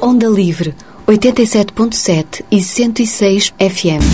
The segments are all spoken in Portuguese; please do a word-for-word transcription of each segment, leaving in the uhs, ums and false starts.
Onda Livre, oitenta e sete ponto sete e cento e seis F M.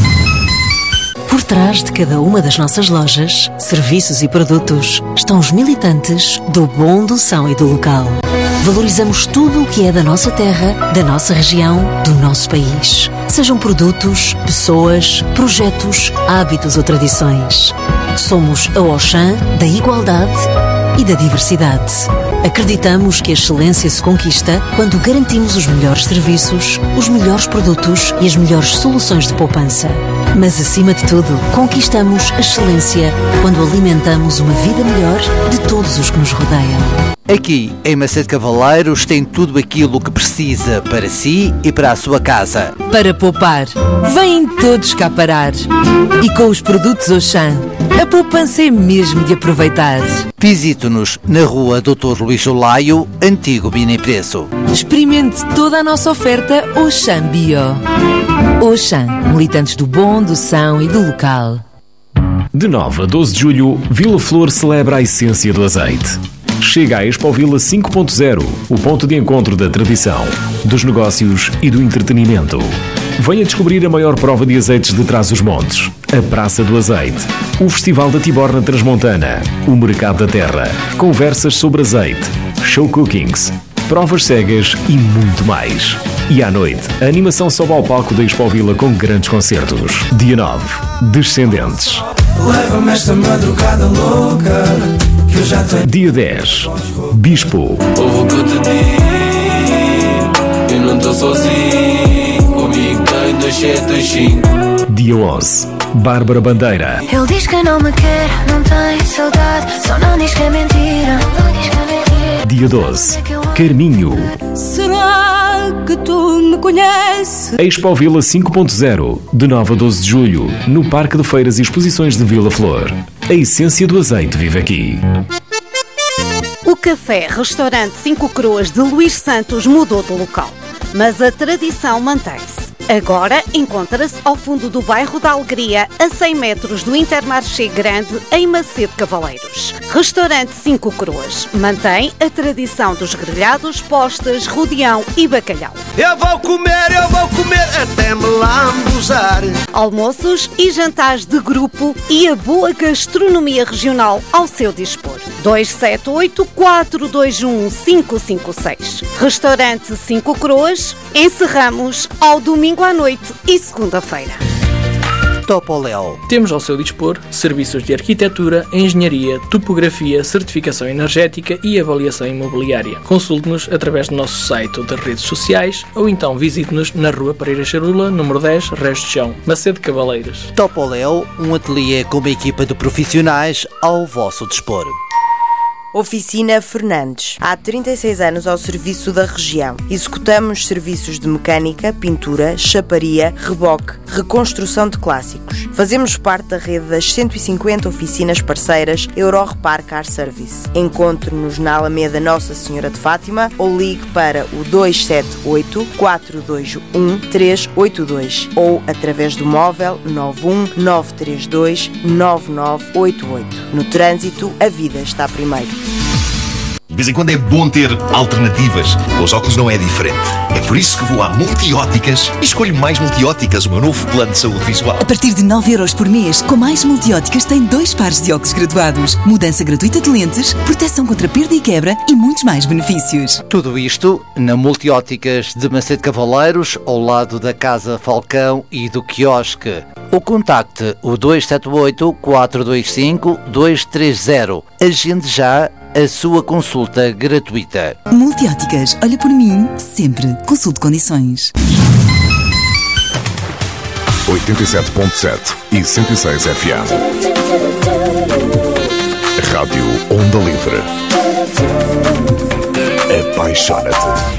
Por trás de cada uma das nossas lojas, serviços e produtos estão os militantes do bom, do são e do local. Valorizamos tudo o que é da nossa terra, da nossa região, do nosso país. Sejam produtos, pessoas, projetos, hábitos ou tradições. Somos a Auchan da igualdade e da diversidade. Acreditamos que a excelência se conquista quando garantimos os melhores serviços, os melhores produtos e as melhores soluções de poupança. Mas, acima de tudo, conquistamos a excelência quando alimentamos uma vida melhor de todos os que nos rodeiam. Aqui, em Macedo Cavaleiros, tem tudo aquilo que precisa para si e para a sua casa. Para poupar, vêm todos cá parar. E com os produtos Auchan, a poupança é mesmo de aproveitar. Visite-nos na rua doutor Luís Olaio, antigo Bina Preço. Experimente toda a nossa oferta Auchan Bio. Auchan, militantes do bom, do são e do local. De nove a doze de julho, Vila Flor celebra a essência do azeite. Chega a Expo Vila cinco ponto zero, o ponto de encontro da tradição, dos negócios e do entretenimento. Venha descobrir a maior prova de azeites de Trás-os-Montes, a Praça do Azeite, o Festival da Tiborna Transmontana, o Mercado da Terra, conversas sobre azeite, show cookings, provas cegas e muito mais. E à noite, a animação sobe ao palco da Expo Vila com grandes concertos. Dia nove, Descendentes. Leva-me esta madrugada louca. Dia dez, Bispo. Ouve o que eu te digo, eu não estou sozinho, comigo tem dois sete dois cinco. Dia onze, Bárbara Bandeira. Ele diz que não me quer, não tem saudade, só não diz que é mentira. Dia doze, Carminho. Será que tu me conheces? Expo Vila cinco ponto zero, de nove a doze de julho, no Parque de Feiras e Exposições de Vila Flor. A essência do azeite vive aqui. O Café Restaurante Cinco Coroas de Luís Santos mudou de local, mas a tradição mantém-se. Agora encontra-se ao fundo do bairro da Alegria, a cem metros do Intermarché Grande, em Macedo Cavaleiros. Restaurante Cinco Coroas mantém a tradição dos grelhados, postas, rodeão e bacalhau. Eu vou comer, eu vou comer até me lambuzar. Almoços e jantares de grupo e a boa gastronomia regional ao seu dispor. dois sete oito, quatro dois um, cinco cinco seis. Restaurante Cinco Coroas. Encerramos ao domingo à noite e segunda-feira. Topoléu. Temos ao seu dispor serviços de arquitetura, engenharia, topografia, certificação energética e avaliação imobiliária. Consulte-nos através do nosso site ou das redes sociais ou então visite-nos na Rua Pereira Charula, número dez, Resto de Chão, Macedo Cavaleiros. Topoléu, um ateliê com uma equipa de profissionais ao vosso dispor. Oficina Fernandes. Há trinta e seis anos ao serviço da região. Executamos serviços de mecânica, pintura, chaparia, reboque, reconstrução de clássicos. Fazemos parte da rede das cento e cinquenta oficinas parceiras Eurorepar Car Service. Encontre-nos na Alameda Nossa Senhora de Fátima ou ligue para o dois sete oito, quatro dois um, três oito dois ou através do móvel nove um nove três dois, nove nove oito oito. No trânsito, a vida está primeiro. De vez em quando é bom ter alternativas. Com os óculos não é diferente. É por isso que vou à Multióticas e escolho Mais Multióticas, o meu novo plano de saúde visual. A partir de nove euros por mês, com Mais Multióticas tem dois pares de óculos graduados, mudança gratuita de lentes, proteção contra perda e quebra e muitos mais benefícios. Tudo isto na Multióticas de Macedo Cavaleiros, ao lado da Casa Falcão e do quiosque. Ou contacte o dois sete oito, quatro dois cinco, dois três zero. Agende já a sua consulta gratuita. Multióticas, olha por mim, sempre. Consulte condições. oitenta e sete ponto sete e cento e seis F M. Rádio Onda Livre. Apaixona-te.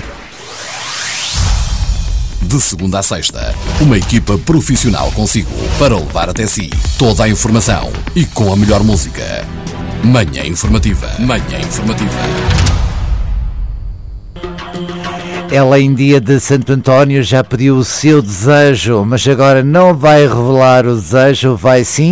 De segunda a sexta, uma equipa profissional consigo para levar até si toda a informação e com a melhor música. Manhã Informativa. Manhã Informativa. Ela em dia de Santo António já pediu o seu desejo, mas agora não vai revelar o desejo, vai sim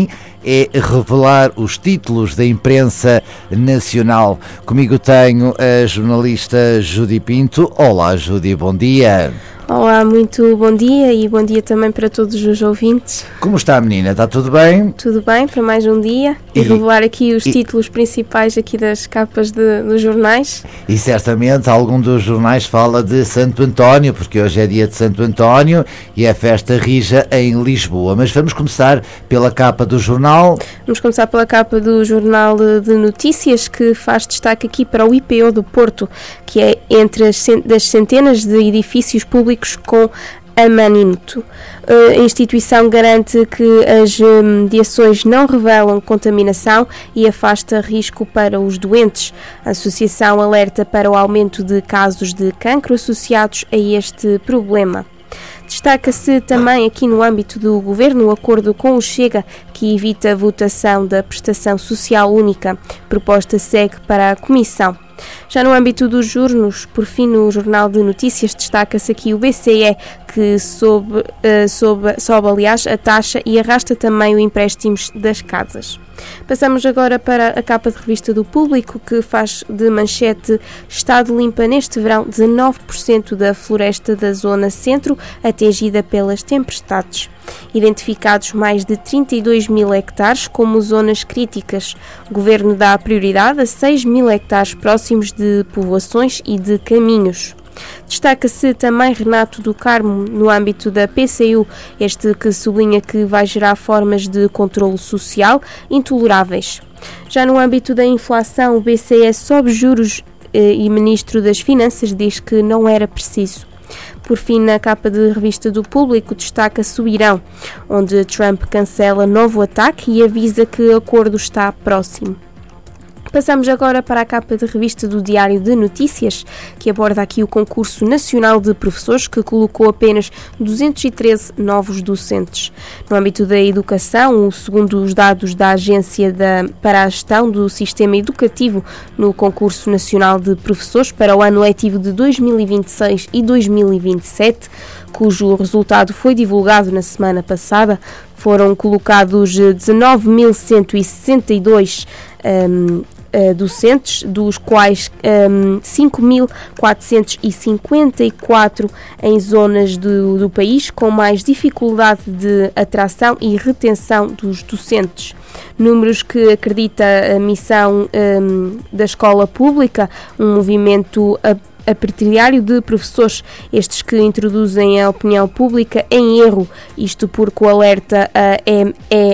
é revelar os títulos da imprensa nacional. Comigo tenho a jornalista Judy Pinto. Olá, Judy, bom dia. Olá, muito bom dia e bom dia também para todos os ouvintes. Como está, menina? Está tudo bem? Tudo bem, para mais um dia e, e revelar aqui os e, títulos principais aqui das capas de, dos jornais. E certamente algum dos jornais fala de Santo António, porque hoje é dia de Santo António e é festa rija em Lisboa. Mas vamos começar pela capa do jornal. Vamos começar pela capa do Jornal de Notícias, que faz destaque aqui para o I P O do Porto, que é entre as das centenas de edifícios públicos com amanímetro. A instituição garante que as mediações não revelam contaminação e afasta risco para os doentes. A associação alerta para o aumento de casos de cancro associados a este problema. Destaca-se também aqui no âmbito do Governo o acordo com o Chega, que evita a votação da prestação social única. A proposta segue para a Comissão. Já no âmbito dos juros, por fim, no Jornal de Notícias, destaca-se aqui o B C E, que sobe, uh, sobe, sobe, aliás, a taxa e arrasta também os empréstimos das casas. Passamos agora para a capa de revista do Público, que faz de manchete: Estado limpa neste verão dezanove por cento da floresta da zona centro atingida pelas tempestades. Identificados mais de trinta e dois mil hectares como zonas críticas. O Governo dá prioridade a seis mil hectares próximos de povoações e de caminhos. Destaca-se também Renato do Carmo no âmbito da P C U, este que sublinha que vai gerar formas de controlo social intoleráveis. Já no âmbito da inflação, o B C E sobe juros eh, e o Ministro das Finanças diz que não era preciso. Por fim, na capa de revista do Público, destaca-se o Irão, onde Trump cancela novo ataque e avisa que o acordo está próximo. Passamos agora para a capa de revista do Diário de Notícias, que aborda aqui o concurso nacional de professores, que colocou apenas duzentos e treze novos docentes. No âmbito da educação, segundo os dados da Agência da, para a Gestão do Sistema Educativo no concurso nacional de professores para o ano letivo de dois mil e vinte e seis e dois mil e vinte e sete, cujo resultado foi divulgado na semana passada, foram colocados dezanove mil cento e sessenta e dois um, docentes, dos quais um, cinco mil quatrocentos e cinquenta e quatro em zonas do, do país com mais dificuldade de atração e retenção dos docentes. Números que acredita a missão um, da escola pública, um movimento a a partidário de professores, estes que introduzem a opinião pública em erro, isto porque o alerta a M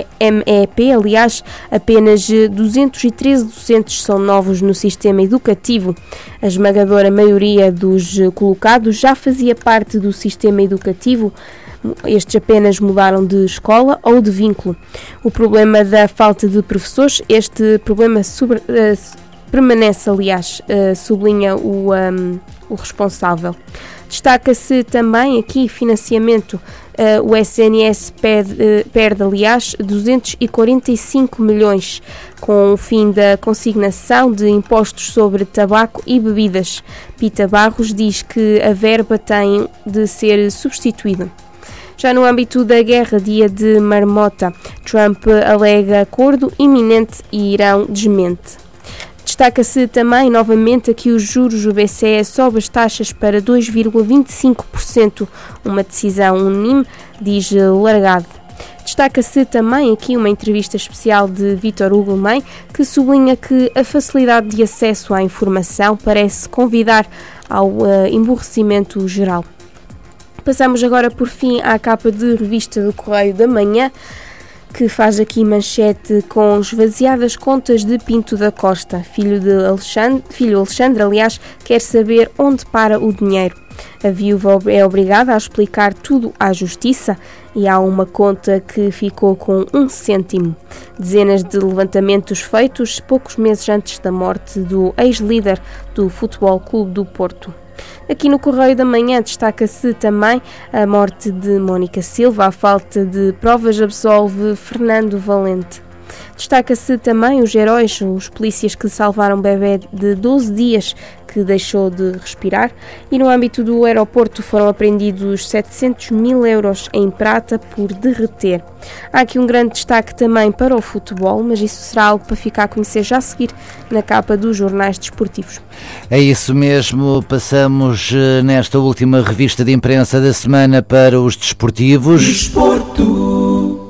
E P, aliás, apenas duzentos e treze docentes são novos no sistema educativo. A esmagadora maioria dos colocados já fazia parte do sistema educativo. Estes apenas mudaram de escola ou de vínculo. O problema da falta de professores, este problema sobre, uh, permanece, aliás, uh, sublinha o, um, o responsável. Destaca-se também aqui financiamento. Uh, o S N S perde, uh, perde, aliás, duzentos e quarenta e cinco milhões com o fim da consignação de impostos sobre tabaco e bebidas. Pita Barros diz que a verba tem de ser substituída. Já no âmbito da guerra, dia de marmota, Trump alega acordo iminente e Irão desmente. Destaca-se também novamente aqui os juros. O B C E sobe as taxas para dois vírgula vinte e cinco por cento, uma decisão unânime, diz Largado. Destaca-se também aqui uma entrevista especial de Vítor Hugo Mãe, que sublinha que a facilidade de acesso à informação parece convidar ao uh, emborrecimento geral. Passamos agora, por fim, à capa de revista do Correio da Manhã, que faz aqui manchete com esvaziadas contas de Pinto da Costa. Filho de Alexandre, filho Alexandre, aliás, quer saber onde para o dinheiro. A viúva é obrigada a explicar tudo à justiça e há uma conta que ficou com um cêntimo. Dezenas de levantamentos feitos poucos meses antes da morte do ex-líder do Futebol Clube do Porto. Aqui no Correio da Manhã destaca-se também a morte de Mónica Silva. A falta de provas absolve Fernando Valente. Destaca-se também os heróis, os polícias que salvaram um bebê de doze dias que deixou de respirar, e no âmbito do aeroporto foram apreendidos setecentos mil euros em prata por derreter. Há aqui um grande destaque também para o futebol, mas isso será algo para ficar a conhecer já a seguir na capa dos jornais desportivos. É isso mesmo, passamos nesta última revista de imprensa da semana para os desportivos. Desporto.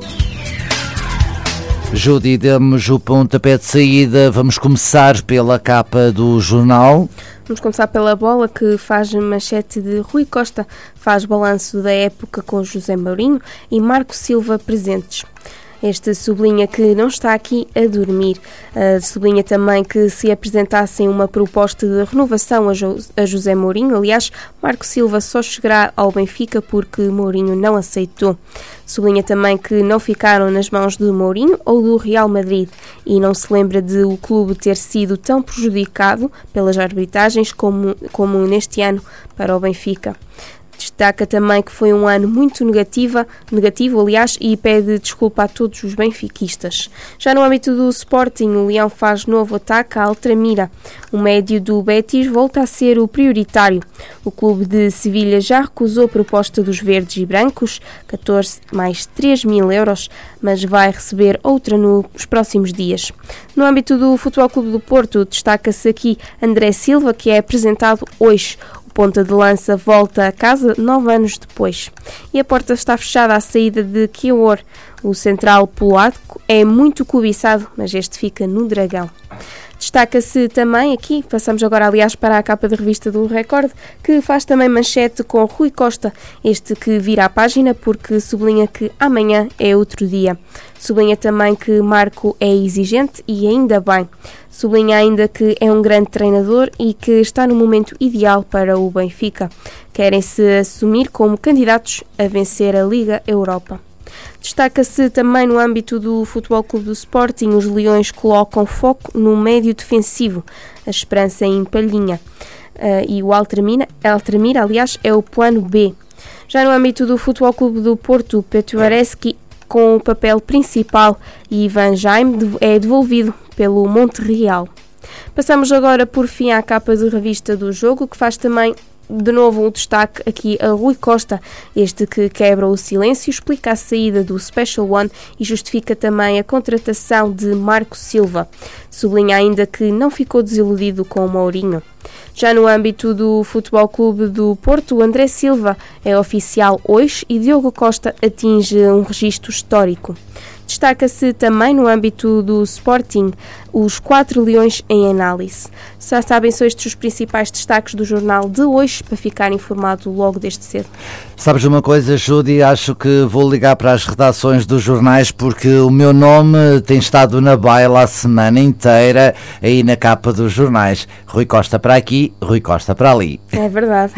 Júdi, damos o pontapé de saída, vamos começar pela capa do jornal. Vamos começar pela bola, que faz manchete de Rui Costa, faz balanço da época com José Mourinho e Marco Silva presentes. Este sublinha que não está aqui a dormir. Uh, sublinha também que se apresentassem uma proposta de renovação a, jo- a José Mourinho, aliás, Marco Silva só chegará ao Benfica porque Mourinho não aceitou. Sublinha também que não ficaram nas mãos de Mourinho ou do Real Madrid e não se lembra de o clube ter sido tão prejudicado pelas arbitragens como, como neste ano para o Benfica. Destaca também que foi um ano muito negativa, negativo, aliás, e pede desculpa a todos os benfiquistas. Já no âmbito do Sporting, o Leão faz novo ataque a Altamira. O médio do Betis volta a ser o prioritário. O clube de Sevilha já recusou a proposta dos verdes e brancos, catorze mais três mil euros, mas vai receber outra nos próximos dias. No âmbito do Futebol Clube do Porto, destaca-se aqui André Silva, que é apresentado hoje. Ponta de lança volta a casa nove anos depois. E a porta está fechada à saída de Kior. O central polaco é muito cobiçado, mas este fica no Dragão. Destaca-se também aqui, passamos agora aliás para a capa de revista do Record, que faz também manchete com Rui Costa, este que vira a página porque sublinha que amanhã é outro dia. Sublinha também que Marco é exigente e ainda bem. Sublinha ainda que é um grande treinador e que está no momento ideal para o Benfica. Querem-se assumir como candidatos a vencer a Liga Europa. Destaca-se também no âmbito do Futebol Clube do Sporting, os Leões colocam foco no médio defensivo, a esperança em Palhinha. Uh, e o Altamira, Altamira, aliás, é o plano B. Já no âmbito do Futebol Clube do Porto, Petuareski com o papel principal e Ivan Jaime é devolvido pelo Monterreal. Passamos agora por fim à capa de revista do jogo, que faz também de novo um destaque aqui a Rui Costa, este que quebra o silêncio, explica a saída do Special One e justifica também a contratação de Marco Silva. Sublinha ainda que não ficou desiludido com o Mourinho. Já no âmbito do Futebol Clube do Porto, André Silva é oficial hoje e Diogo Costa atinge um registro histórico. Destaca-se também no âmbito do Sporting os quatro leões em análise. Já sabem, são estes os principais destaques do jornal de hoje, para ficar informado logo desde cedo. Sabes uma coisa, Júdi? Acho que vou ligar para as redações dos jornais porque o meu nome tem estado na baila a semana inteira aí na capa dos jornais. Rui Costa para aqui, Rui Costa para ali. É verdade.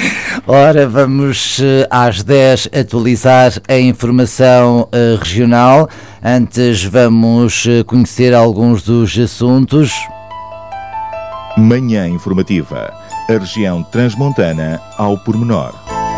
Ora, vamos às dez atualizar a informação uh, regional. Antes vamos conhecer alguns dos assuntos. Manhã informativa. A região transmontana ao pormenor.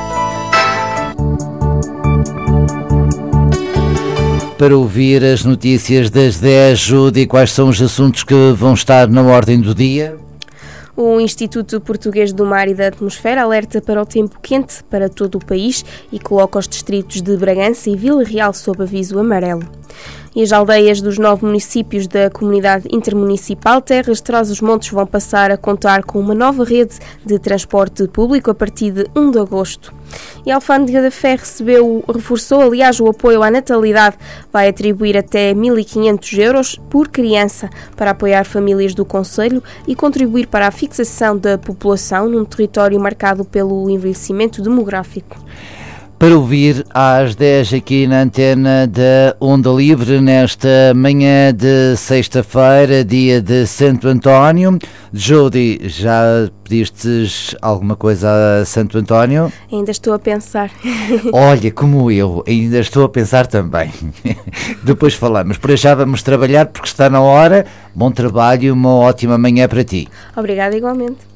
Para ouvir as notícias das dez, Júdi, quais são os assuntos que vão estar na ordem do dia? O Instituto Português do Mar e da Atmosfera alerta para o tempo quente para todo o país e coloca os distritos de Bragança e Vila Real sob aviso amarelo. E as aldeias dos nove municípios da Comunidade Intermunicipal Terras de Trás-os-Montes vão passar a contar com uma nova rede de transporte público a partir de primeiro de agosto. E a Alfândega da Fé recebeu, reforçou, aliás, o apoio à natalidade. Vai atribuir até mil e quinhentos euros por criança para apoiar famílias do concelho e contribuir para a fixação da população num território marcado pelo envelhecimento demográfico. Para ouvir às dez aqui na antena da Onda Livre, nesta manhã de sexta-feira, dia de Santo António. Júdi, já pedistes alguma coisa a Santo António? Ainda estou a pensar. Olha, como eu, ainda estou a pensar também. Depois falamos. Por já vamos trabalhar porque está na hora. Bom trabalho e uma ótima manhã para ti. Obrigada igualmente.